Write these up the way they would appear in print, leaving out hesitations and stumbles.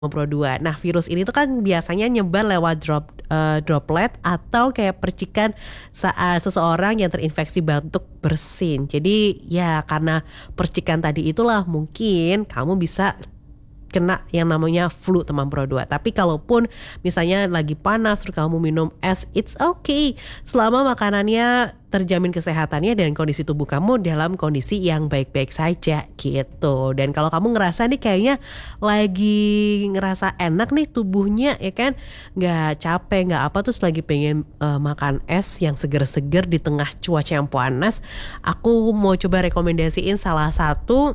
Pro 2. Nah, virus ini tuh kan biasanya nyebar lewat droplet atau kayak percikan saat seseorang yang terinfeksi batuk bersin. Jadi ya karena percikan tadi itulah mungkin kamu bisa kena yang namanya flu teman Pro 2. Tapi kalaupun misalnya lagi panas terus kamu minum es, it's okay. Selama makanannya terjamin kesehatannya dan kondisi tubuh kamu dalam kondisi yang baik-baik saja gitu. Dan kalau kamu ngerasa nih kayaknya lagi ngerasa enak nih tubuhnya ya kan, nggak capek nggak apa terus lagi pengen makan es yang seger-seger di tengah cuaca yang panas, aku mau coba rekomendasiin salah satu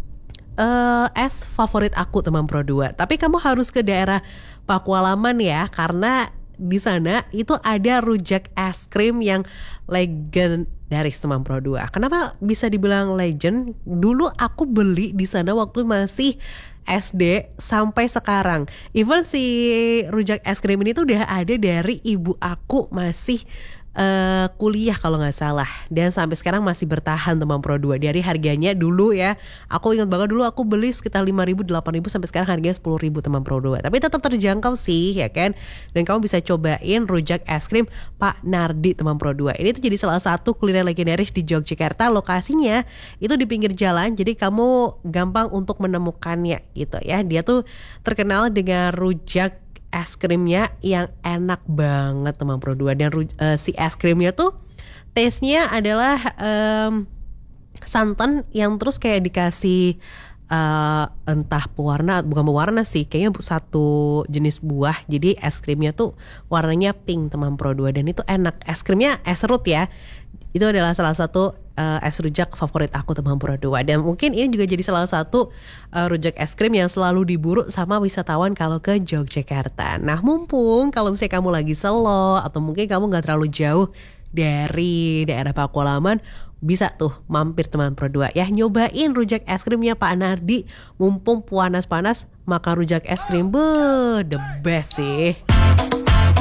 es favorit aku teman Pro 2. Tapi kamu harus ke daerah Pakualaman ya, karena di sana itu ada rujak es krim yang legendaris teman Pro 2. Kenapa bisa dibilang legend? Dulu aku beli di sana waktu masih SD sampai sekarang. Even si rujak es krim ini tuh udah ada dari ibu aku masih kuliah kalau nggak salah, dan sampai sekarang masih bertahan teman Pro 2. Dari harganya dulu ya, aku ingat banget dulu aku beli sekitar 5.000 8.000 sampai sekarang harganya 10.000 teman Pro 2. Tapi tetap terjangkau sih ya kan. Dan kamu bisa cobain rujak es krim Pak Nardi teman Pro 2. Ini tuh jadi salah satu kuliner legendaris di Yogyakarta. Lokasinya itu di pinggir jalan, jadi kamu gampang untuk menemukannya gitu ya. Dia tuh terkenal dengan rujak es krimnya yang enak banget teman Pro 2. Dan si es krimnya tuh taste-nya adalah santan yang terus kayak dikasih entah pewarna, bukan pewarna sih, kayaknya satu jenis buah. Jadi es krimnya tuh warnanya pink teman Pro 2, dan itu enak. Es krimnya es serut ya. Itu adalah salah satu es rujak favorit aku teman Pro 2. Dan mungkin ini juga jadi salah satu rujak es krim yang selalu diburu sama wisatawan kalau ke Yogyakarta. Nah, mumpung kalau misalnya kamu lagi selo atau mungkin kamu gak terlalu jauh dari daerah Pakualaman, bisa tuh mampir teman Pro 2 ya, nyobain rujak es krimnya Pak Nardi. Mumpung panas-panas makan rujak es krim, the best sih.